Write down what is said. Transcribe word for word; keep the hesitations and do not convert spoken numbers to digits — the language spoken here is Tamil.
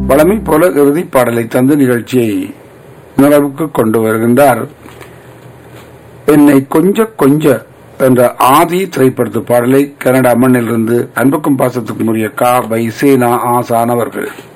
வளமை போல இறுதி பாடலை தந்து நிகழ்ச்சியை நிறைவுக்கு கொண்டு வருகின்றார். என்னை கொஞ்ச கொஞ்ச என்ற ஆதி திரைப்படத்து பாடலை கனடா மண்ணிலிருந்து அன்புக்கும் பாசத்துக்கும் உரிய கா பை சேனா ஆசான் அவர்கள்.